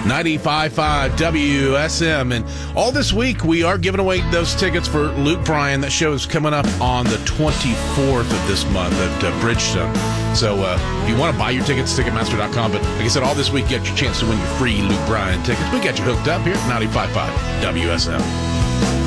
95.5 WSM. And all this week, we are giving away those tickets for Luke Bryan. That show is coming up on the 24th of this month at Bridgestone. So if you want to buy your tickets, Ticketmaster.com. But like I said, all this week, get your chance to win your free Luke Bryan tickets. We got you hooked up here at 95.5 WSM.